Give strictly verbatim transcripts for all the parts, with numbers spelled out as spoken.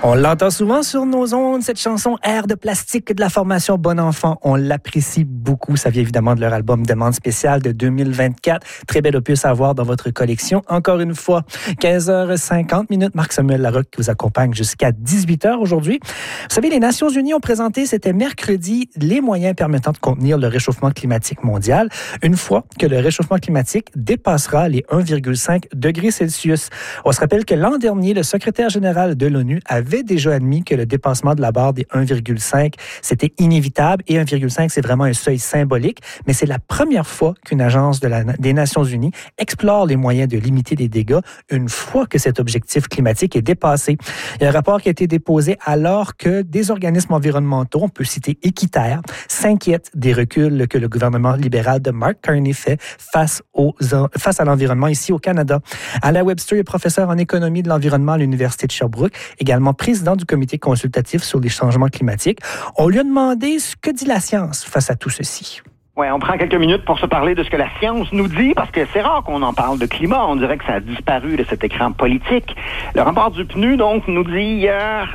On l'entend souvent sur nos ondes, cette chanson Air de plastique de la formation Bon Enfant. On l'apprécie beaucoup. Ça vient évidemment de leur album Demande spéciale de deux mille vingt-quatre. Très bel opus à avoir dans votre collection. Encore une fois, quinze heures cinquante minutes. Marc-Samuel Larocque qui vous accompagne jusqu'à dix-huit heures aujourd'hui. Vous savez, les Nations unies ont présenté, c'était mercredi, les moyens permettant de contenir le réchauffement climatique mondial. Une fois que le réchauffement climatique dépassera les un virgule cinq degrés Celsius. On se rappelle que l'an dernier, le secrétaire général de l'ONU avait déjà admis que le dépassement de la barre des un virgule cinq, c'était inévitable et un virgule cinq, c'est vraiment un seuil symbolique, mais c'est la première fois qu'une agence de la, des Nations unies explore les moyens de limiter les dégâts une fois que cet objectif climatique est dépassé. Il y a un rapport qui a été déposé alors que des organismes environnementaux, on peut citer Équiterre, s'inquiètent des reculs que le gouvernement libéral de Mark Carney fait face, aux, face à l'environnement ici au Canada. Alain Webster est professeur en économie de l'environnement à l'Université de Sherbrooke, également président du comité consultatif sur les changements climatiques. On lui a demandé ce que dit la science face à tout ceci. Oui, on prend quelques minutes pour se parler de ce que la science nous dit, parce que c'est rare qu'on en parle de climat. On dirait que ça a disparu de cet écran politique. Le rapport du P N U, donc, nous dit hier,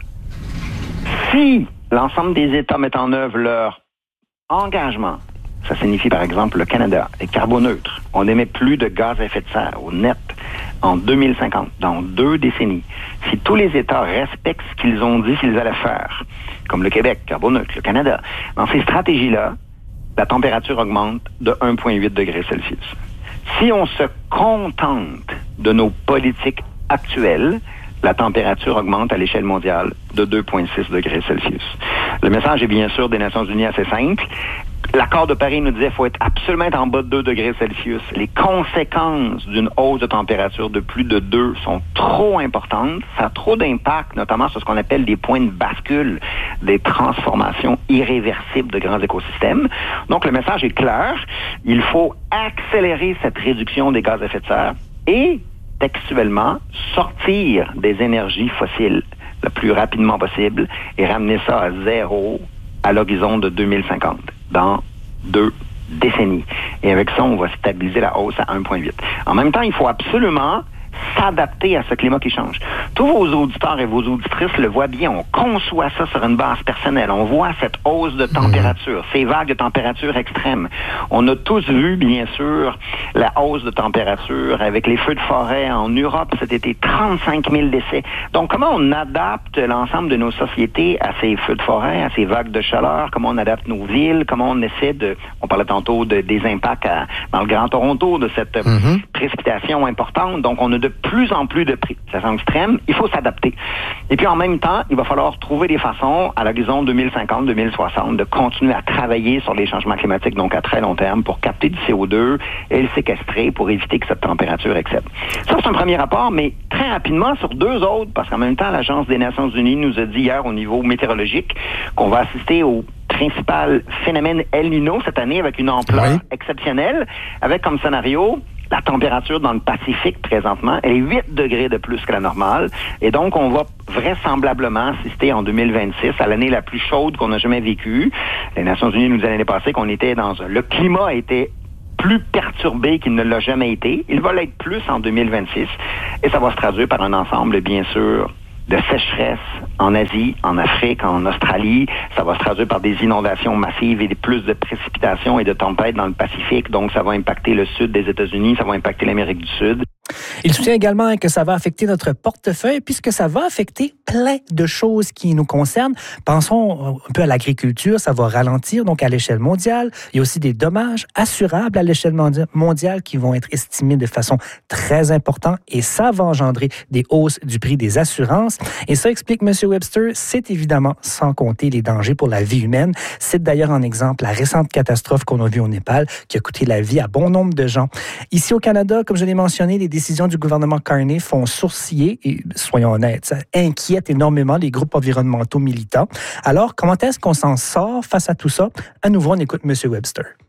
si l'ensemble des États mettent en œuvre leur engagement, ça signifie, par exemple, le Canada est carboneutre. On n'émet plus de gaz à effet de serre au net en deux mille cinquante, dans deux décennies. Si tous les États respectent ce qu'ils ont dit qu'ils allaient faire, comme le Québec, carboneutre, le Canada, dans ces stratégies-là, la température augmente de un virgule huit degrés Celsius. Si on se contente de nos politiques actuelles, la température augmente à l'échelle mondiale de deux virgule six degrés Celsius. Le message est bien sûr des Nations unies assez simple. L'accord de Paris nous disait qu'il faut être absolument en bas de deux degrés Celsius. Les conséquences d'une hausse de température de plus de deux sont trop importantes. Ça a trop d'impact, notamment sur ce qu'on appelle des points de bascule, des transformations irréversibles de grands écosystèmes. Donc, le message est clair. Il faut accélérer cette réduction des gaz à effet de serre et, textuellement, sortir des énergies fossiles le plus rapidement possible et ramener ça à zéro à l'horizon de deux mille cinquante, dans deux décennies. Et avec ça, on va stabiliser la hausse à un virgule huit. En même temps, il faut absolument s'adapter à ce climat qui change. Tous vos auditeurs et vos auditrices le voient bien. On conçoit ça sur une base personnelle. On voit cette hausse de température, ces vagues de température extrêmes. On a tous vu, bien sûr, la hausse de température avec les feux de forêt en Europe cet été, trente-cinq mille décès. Donc, comment on adapte l'ensemble de nos sociétés à ces feux de forêt, à ces vagues de chaleur? Comment on adapte nos villes? Comment on essaie de... On parlait tantôt de, des impacts à, dans le Grand Toronto, de cette mm-hmm. précipitation importante. Donc, on a de plus en plus de précipitations extrêmes, il faut s'adapter. Et puis en même temps, il va falloir trouver des façons à l'horizon deux mille cinquante deux mille soixante de continuer à travailler sur les changements climatiques, donc à très long terme, pour capter du C O deux et le séquestrer pour éviter que cette température excède. Ça, c'est un premier rapport, mais très rapidement sur deux autres, parce qu'en même temps, l'Agence des Nations unies nous a dit hier au niveau météorologique qu'on va assister au principal phénomène El Niño cette année avec une ampleur oui. exceptionnelle, avec comme scénario la température dans le Pacifique, présentement, elle est huit degrés de plus que la normale. Et donc, on va vraisemblablement assister en deux mille vingt-six à l'année la plus chaude qu'on a jamais vécue. Les Nations unies nous disaient l'année passée qu'on était dans un... Le climat était plus perturbé qu'il ne l'a jamais été. Il va l'être plus en deux mille vingt-six. Et ça va se traduire par un ensemble, bien sûr, de sécheresse en Asie, en Afrique, en Australie. Ça va se traduire par des inondations massives et plus de précipitations et de tempêtes dans le Pacifique. Donc, ça va impacter le sud des États-Unis, ça va impacter l'Amérique du Sud. Il soutient également que ça va affecter notre portefeuille puisque ça va affecter plein de choses qui nous concernent. Pensons un peu à l'agriculture, ça va ralentir donc à l'échelle mondiale. Il y a aussi des dommages assurables à l'échelle mondiale qui vont être estimés de façon très importante et ça va engendrer des hausses du prix des assurances. Et ça, explique M. Webster, c'est évidemment sans compter les dangers pour la vie humaine. C'est d'ailleurs en exemple la récente catastrophe qu'on a vue au Népal qui a coûté la vie à bon nombre de gens. Ici au Canada, comme je l'ai mentionné, les décisions du gouvernement Carney font sourciller et, soyons honnêtes, ça inquiète énormément les groupes environnementaux militants. Alors, comment est-ce qu'on s'en sort face à tout ça? À nouveau, on écoute M. Webster.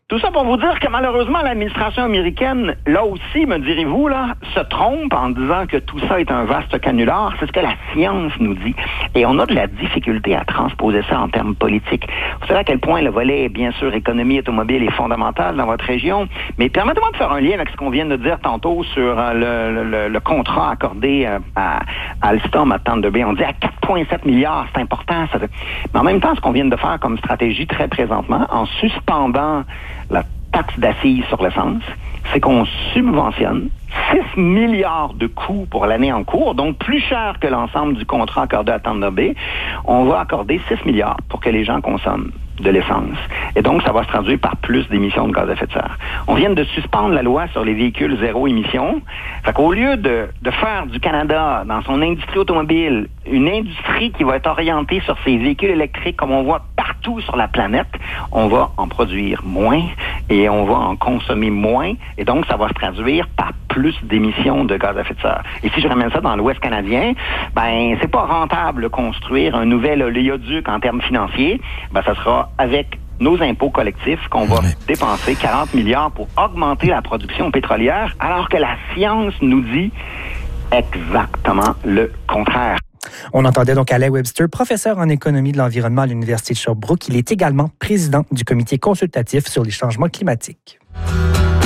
Tout ça pour vous dire que malheureusement, l'administration américaine, là aussi, me direz-vous, là, se trompe en disant que tout ça est un vaste canular. C'est ce que la science nous dit. Et on a de la difficulté à transposer ça en termes politiques. Vous savez à quel point le volet, bien sûr, économie automobile est fondamental dans votre région. Mais permettez-moi de faire un lien avec ce qu'on vient de dire tantôt sur euh, le, le, le contrat accordé euh, à, à Alstom à Thunder Bay. On dit à quatre virgule sept milliards, c'est important. Ça. Mais en même temps, ce qu'on vient de faire comme stratégie très présentement, en suspendant la taxe d'assises sur l'essence, c'est qu'on subventionne six milliards de coûts pour l'année en cours, donc plus cher que l'ensemble du contrat accordé à Thunder Bay. On va accorder six milliards pour que les gens consomment de l'essence. Et donc, ça va se traduire par plus d'émissions de gaz à effet de serre. On vient de suspendre la loi sur les véhicules zéro émission. Fait qu'au lieu de, de faire du Canada, dans son industrie automobile, une industrie qui va être orientée sur ses véhicules électriques, comme on voit partout sur la planète, on va en produire moins et on va en consommer moins. Et donc, ça va se traduire par plus d'émissions de gaz à effet de serre. Et si je ramène ça dans l'Ouest canadien, ben, c'est pas rentable de construire un nouvel oléoduc en termes financiers. Ben, ça sera avec nos impôts collectifs qu'on va oui. dépenser quarante milliards pour augmenter la production pétrolière, alors que la science nous dit exactement le contraire. On entendait donc Alain Webster, professeur en économie de l'environnement à l'Université de Sherbrooke. Il est également président du comité consultatif sur les changements climatiques.